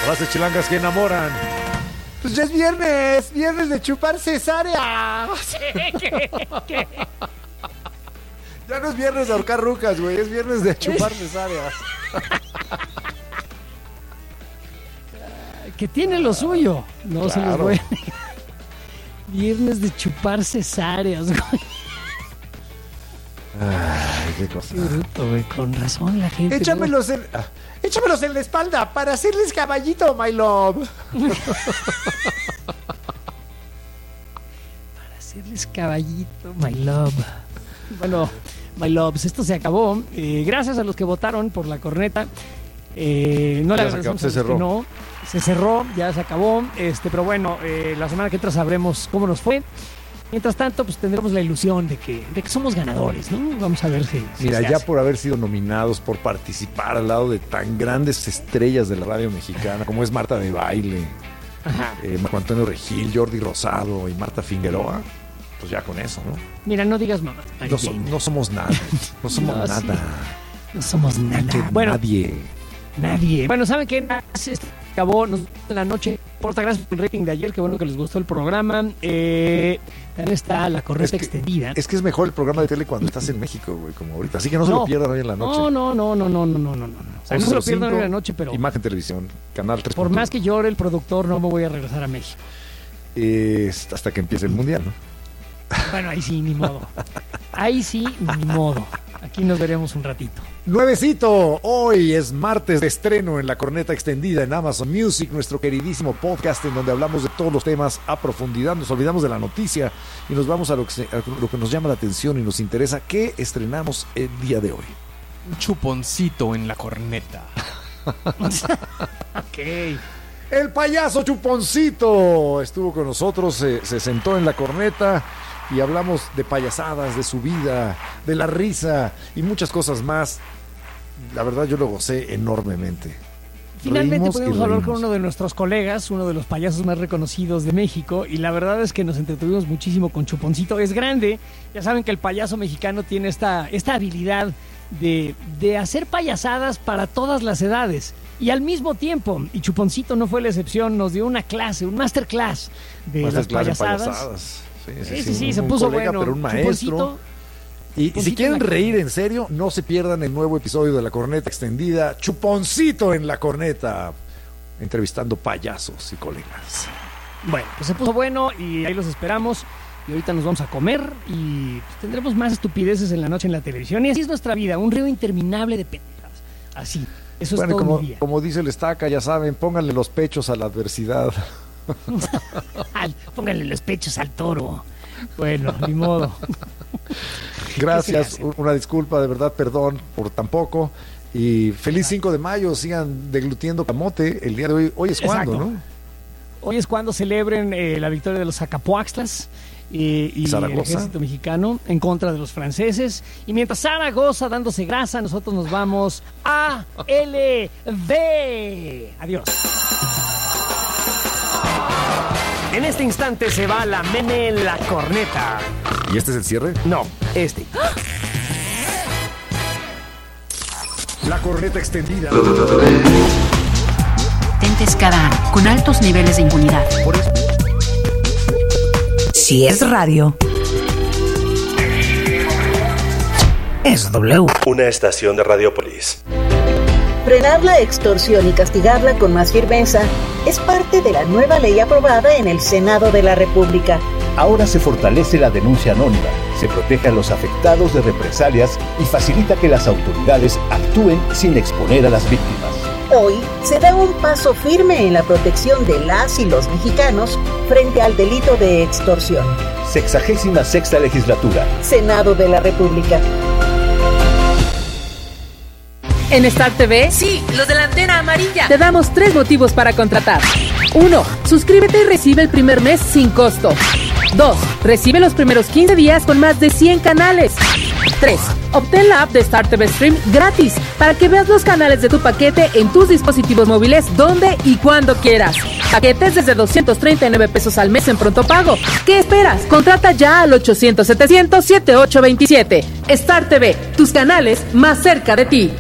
Frases chilangas que enamoran. Pues ya es viernes de chupar cesárea. ¿Qué? Ya no es viernes de ahorcar rucas, güey, es viernes de chupar cesáreas. Que tiene lo suyo. No se los Claro. voy a negar. Viernes de chupar cesáreas, güey. Ay, qué cosa. Qué bruto, güey. Con razón la gente. Échamelos en la espalda para hacerles caballito, my love. Para hacerles caballito, my love. Bueno, my loves, esto se acabó. Gracias a los que votaron por la corneta. No le agradecemos a los que no. Se cerró, ya se acabó. Pero bueno, la semana que entra sabremos cómo nos fue. Mientras tanto, pues tendremos la ilusión de que somos ganadores, ¿no? Vamos a ver si Mira, se ya hace. por haber sido nominados, por participar al lado de tan grandes estrellas de la radio mexicana, como es Marta de Baile, Ajá. Marco Antonio Regil, Jordi Rosado y Marta Figueroa, pues ya con eso, ¿no? Mira, no digas mamá. No somos nada, no somos No, nada. sí. No somos nada. Bueno, nadie. Bueno, ¿saben qué? Se acabó, nos vemos en la noche. Porta, gracias por el rating de ayer, qué bueno que les gustó el programa. También está la corneta extendida. Es que es mejor el programa de tele cuando estás en México, güey, como ahorita. Así que no se lo pierdan hoy en la noche. No. O sea, no se lo pierdan hoy en la noche, pero Imagen Televisión, Canal 3. por más que llore el productor, no me voy a regresar a México. Hasta que empiece el Mundial, ¿no? Bueno, ahí sí, ni modo. Aquí nos veremos un ratito. Nuevecito, hoy es martes de estreno en la corneta extendida en Amazon Music, nuestro queridísimo podcast en donde hablamos de todos los temas a profundidad, nos olvidamos de la noticia y nos vamos a lo que nos llama la atención y nos interesa. ¿Qué estrenamos el día de hoy? Un chuponcito en la corneta. Ok. El payaso Chuponcito estuvo con nosotros, se sentó en la corneta y hablamos de payasadas, de su vida, de la risa y muchas cosas más. La verdad yo lo gocé enormemente. Finalmente Reímos y pudimos hablar con reímos. uno de nuestros colegas, uno de los payasos más reconocidos de México, y la verdad es que nos entretuvimos muchísimo con Chuponcito. Es grande, ya saben que el payaso mexicano tiene esta habilidad de hacer payasadas para todas las edades. Y al mismo tiempo, y Chuponcito no fue la excepción, nos dio una clase, un masterclass de las payasadas. Sí, se un puso colega, bueno. pero un maestro. Chuponcito, Y si quieren reír en serio, no se pierdan el nuevo episodio de la corneta extendida, Chuponcito en la corneta, entrevistando payasos y colegas. Bueno, pues se puso bueno y ahí los esperamos. Y ahorita nos vamos a comer y pues, tendremos más estupideces en la noche en la televisión. Y así es nuestra vida, un río interminable de pendejadas. Así, eso Bueno, es todo como, mi día. como dice el Estaca, ya saben, pónganle los pechos a la adversidad. Pónganle los pechos al toro. Bueno, ni modo. Gracias, ¿Qué se hace? una disculpa, de verdad, perdón por tan poco. Y feliz 5 de mayo, sigan deglutiendo camote. El día de hoy es cuando, Exacto. ¿no? Hoy es cuando celebren la victoria de los Zacapuaxtlas y el Zaragoza. ejército mexicano en contra de los franceses. Y mientras Zaragoza dándose grasa, nosotros nos vamos a LV. Adiós. En este instante se va la meme en la corneta. ¿Y este es el cierre? No, este. La corneta extendida. Patentes cada año, con altos niveles de impunidad. Por eso. Si es radio, es W. Una estación de Radiopolis. Frenar la extorsión y castigarla con más firmeza es parte de la nueva ley aprobada en el Senado de la República. Ahora se fortalece la denuncia anónima, se protege a los afectados de represalias y facilita que las autoridades actúen sin exponer a las víctimas. Hoy se da un paso firme en la protección de las y los mexicanos frente al delito de extorsión. 66ª legislatura. Senado de la República. En Star TV, sí, los de la antena amarilla, te damos 3 motivos para contratar. 1. Suscríbete y recibe el primer mes sin costo. 2. Recibe los primeros 15 días con más de 100 canales. 3. Obtén la app de Star TV Stream gratis para que veas los canales de tu paquete en tus dispositivos móviles donde y cuando quieras. Paquetes desde 239 pesos al mes en pronto pago. ¿Qué esperas? Contrata ya al 800-700-7827. Star TV, tus canales más cerca de ti.